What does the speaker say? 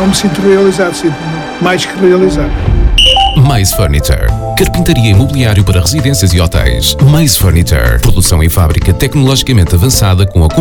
não me sinto realizado, sinto mais que realizado. Maze Furniture. Carpintaria e mobiliário para residências e hotéis. Maze Furniture. Produção em fábrica tecnologicamente avançada com a